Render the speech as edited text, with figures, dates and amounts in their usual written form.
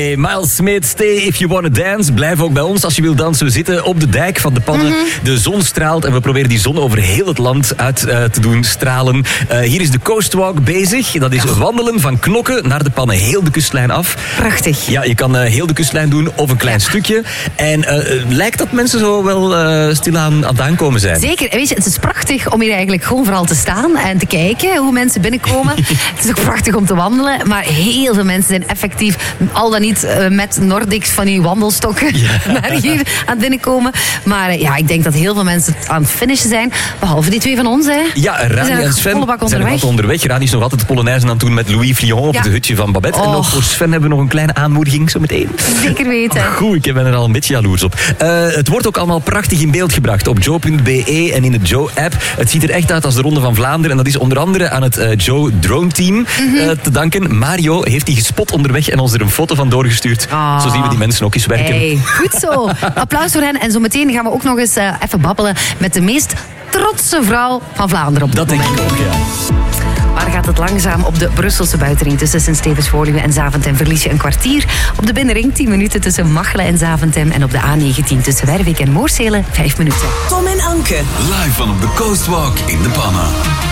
Hey, Miles Smith, stay if you wanna dance. Blijf ook bij ons als je wil dansen. We zitten op de dijk van de Pannen. De zon straalt en we proberen die zon over heel het land uit te doen stralen. Hier is de Coastwalk bezig. Dat is wandelen van Knokke naar de Pannen. Heel de kustlijn af. Prachtig. Ja, je kan heel de kustlijn doen of een klein stukje. En lijkt dat mensen zo wel stilaan aan het aankomen zijn. Zeker. Weet je, het is prachtig om hier eigenlijk gewoon vooral te staan en te kijken hoe mensen binnenkomen. Het is ook prachtig om te wandelen. Maar heel veel mensen zijn effectief al dan niet met Nordics van die wandelstokken naar hier aan het binnenkomen. Maar ik denk dat heel veel mensen aan het finishen zijn. Behalve die twee van ons, hè. Ja, Rani en Sven zijn nog onderweg. Rani is nog altijd de Polonaise aan het doen met Louis Flion op het hutje van Babette. En ook voor Sven hebben we nog een kleine aanmoediging zo meteen. Zeker weten. Goed, ik ben er al een beetje jaloers op. Het wordt ook allemaal prachtig in beeld gebracht op joe.be en in de Joe-app. Het ziet er echt uit als de Ronde van Vlaanderen. En dat is onder andere aan het Joe Drone Team te danken. Mario heeft die gespot onderweg en ons er een foto van doorgestuurd. Zo zien we die mensen ook eens werken. Hey, goed zo. Applaus voor hen. En zo meteen gaan we ook nog eens even babbelen met de meest trotse vrouw van Vlaanderen op dit moment. Dat denk ik ook, ja. Waar gaat het langzaam op de Brusselse buitenring tussen Sint-Stevens-Woluwe en Zaventem verlies je een kwartier. Op de binnenring 10 minuten tussen Machelen en Zaventem. En op de A19 tussen Werwijk en Moorsele 5 minuten. Tom en Anke. Live van op de Coastwalk in de Pannen.